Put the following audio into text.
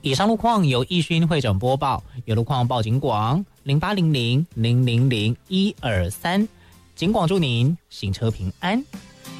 以上路况由义勋会诊播报，有路况报警广0800 000 123，警广祝您行车平安。